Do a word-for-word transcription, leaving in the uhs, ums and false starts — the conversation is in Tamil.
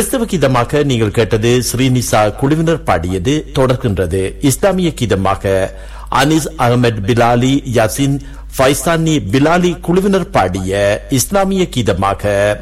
கிறிஸ்தவ கீதமாக நீங்கள் கேட்டது ஸ்ரீனிசா குழுவினர் பாடியது. தொடர்கின்றது இஸ்லாமிய கீதமாக அனிஸ் அகமது பிலாலி யாசின் ஃபைசானி பிலாலி குழுவினர் பாடிய இஸ்லாமிய கீதமாக